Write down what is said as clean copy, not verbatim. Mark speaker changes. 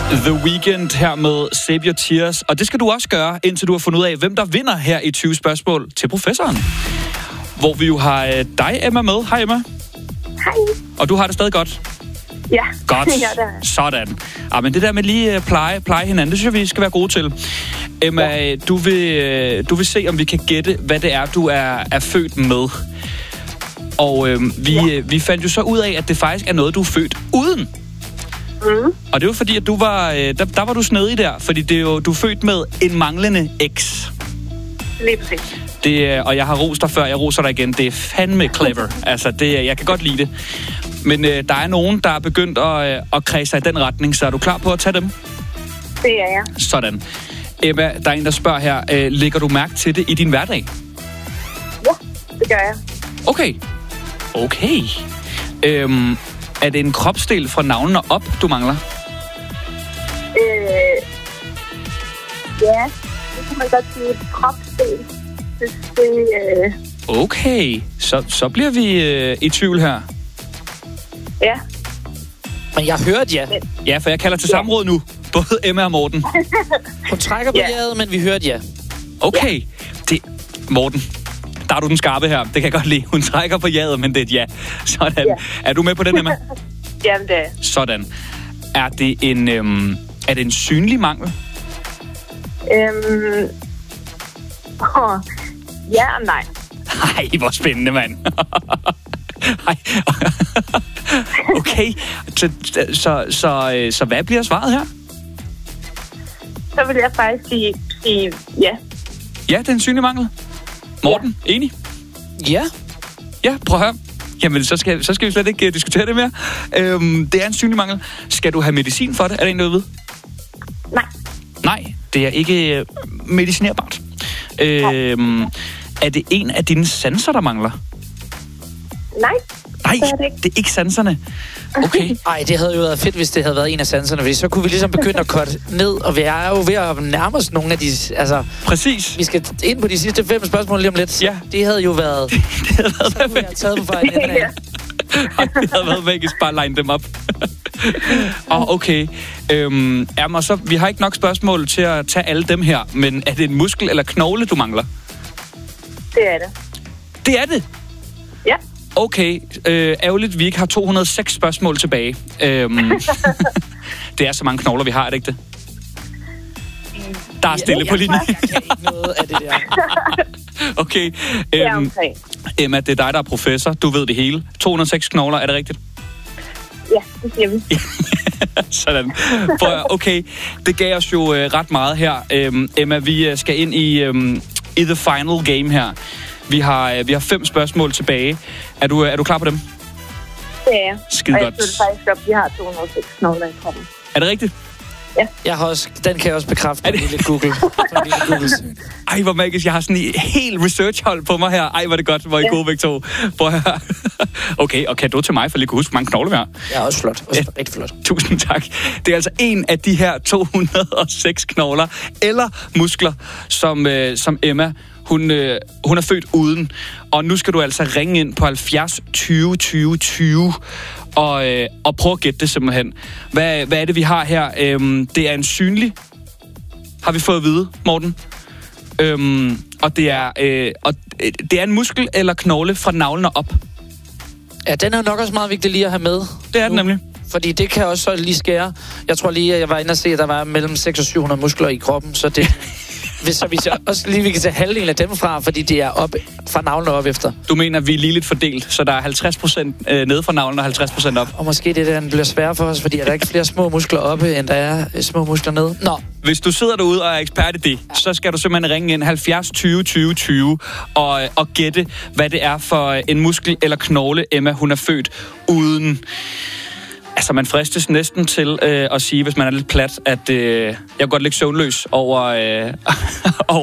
Speaker 1: The Weeknd her med Save Your Tears. Og det skal du også gøre, indtil du har fundet ud af, hvem der vinder her i 20 spørgsmål til professoren. Hvor vi jo har dig, Emma, med. Hej, Emma.
Speaker 2: Hej.
Speaker 1: Og du har det stadig godt?
Speaker 2: Ja.
Speaker 1: Godt.
Speaker 2: Ja,
Speaker 1: sådan. Ja, men det der med lige pleje hinanden, det synes jeg, vi skal være gode til. Emma, ja. du vil se, om vi kan gætte, hvad det er, du er født med. Og vi fandt jo så ud af, at det faktisk er noget, du er født uden. Mm. Og det var fordi, at du var, der var du snedig der, fordi det er jo, du er født med en manglende X.
Speaker 2: Lige præcis.
Speaker 1: Og jeg har rost dig før, jeg roser dig igen. Det er fandme clever. Altså, jeg kan godt lide det. Men der er nogen, der er begyndt at kredse sig i den retning, så er du klar på at tage dem?
Speaker 2: Det er jeg.
Speaker 1: Sådan. Emma, der er en, der spørger her, lægger du mærke til det i din hverdag?
Speaker 2: Ja, det gør jeg.
Speaker 1: Okay. Er det en kropsdel fra navlen og op, du mangler?
Speaker 2: Ja, det kan man godt sige. Kropsdel.
Speaker 1: Okay, så bliver vi i tvivl her.
Speaker 2: Ja.
Speaker 3: Men jeg hørte ja.
Speaker 1: Ja, for jeg kalder til samråd nu. Både Emma og Morten.
Speaker 3: Hun trækker på jaet, men vi hørte ja.
Speaker 1: Okay. Morten, der er du den skarpe her. Det kan jeg godt lide. Hun trækker på jaet, men det er et ja. Sådan. Ja. Er du med på den, Emma?
Speaker 2: Jamen, det er.
Speaker 1: Sådan. Er det en synlig mangel?
Speaker 2: Ja og nej.
Speaker 1: Ej, hvor spændende, mand. Okay. Så hvad bliver svaret her?
Speaker 2: Så vil jeg faktisk sige ja.
Speaker 1: Ja, det er en synlig mangel. Morten, enig?
Speaker 3: Ja.
Speaker 1: Ja, prøv at høre. Jamen, så skal vi slet ikke diskutere det mere. Det er en synlig mangel. Skal du have medicin for det? Er det en, du ved? Nej, det er ikke medicinerbart. Er det en af dine sanser, der mangler?
Speaker 2: Nej,
Speaker 1: det er ikke sanserne. Okay.
Speaker 3: Ej, det havde jo været fedt, hvis det havde været en af sanserne, fordi så kunne vi ligesom begynde at korte ned, og vi er jo ved at nærme os nogle af de... Altså,
Speaker 1: præcis.
Speaker 3: Vi skal ind på de sidste 5 spørgsmål lige om lidt.
Speaker 1: Ja.
Speaker 3: Det havde jo været...
Speaker 1: det havde været
Speaker 3: så kunne jeg have taget på fejl inden af.
Speaker 1: Det havde været magisk, bare line dem op. Okay. Så, vi har ikke nok spørgsmål til at tage alle dem her, men er det en muskel eller knogle, du mangler?
Speaker 2: Det er det.
Speaker 1: Det er det?
Speaker 2: Ja.
Speaker 1: Okay. Ærgerligt, vi ikke har 206 spørgsmål tilbage. Det er så mange knogler, vi har, er det ikke det? Der er stille på linjen.
Speaker 3: Jeg kan ikke noget af det der.
Speaker 1: Okay. Emma, det er dig, der er professor. Du ved det hele. 206 knogler, er det rigtigt?
Speaker 2: Ja, det siger vi.
Speaker 1: Sådan. Okay, det gav os jo ret meget her. Emma, vi skal ind i the final game her. Vi har 5 spørgsmål tilbage. Er du klar på dem?
Speaker 2: Det er jeg.
Speaker 1: Skide godt.
Speaker 2: Jeg synes faktisk godt, vi har 206 knogler i kroppen.
Speaker 1: Er det rigtigt?
Speaker 2: Ja.
Speaker 3: Den kan jeg også bekræfte på lille Google.
Speaker 1: Ej, hvor magisk. Jeg har sådan en helt research-hold på mig her. Ej, hvor er det godt, hvor I gode væk to. Okay, og kan du til mig, for lige kunne huske, hvor mange knogler vi har?
Speaker 3: Ja, også flot. Rigtig flot.
Speaker 1: Tusind tak. Det er altså en af de her 206 knogler, eller muskler, som Emma, hun er født uden. Og nu skal du altså ringe ind på 70 20 20 20 og prøve at gætte det simpelthen. Hvad er det, vi har her? Det er en synlig, har vi fået at vide, Morten. Og det er en muskel eller knogle fra navlen og op.
Speaker 3: Ja, den er nok også meget vigtig lige at have med.
Speaker 1: Det er den nemlig.
Speaker 3: Fordi det kan også lige skære. Jeg tror lige, at jeg var inde og se, at der var mellem 600 og 700 muskler i kroppen, så det... Hvis vi også lige vi kan tage halvdelen af dem fra, fordi det er op fra navlen og op efter. Du mener, at vi er ligeligt fordelt, så der er 50% nede fra navlen og 50% op? Og måske det der bliver sværere for os, fordi der er ikke flere små muskler oppe, end der er små muskler nede. Nå. Hvis du sidder derude og er ekspert i det, så skal du simpelthen ringe ind 70 20 20 20 og gætte, hvad det er for en muskel eller knogle, Emma, hun er født uden... Altså, man fristes næsten til at sige, hvis man er lidt plat, at jeg kan godt ligge søvnløs over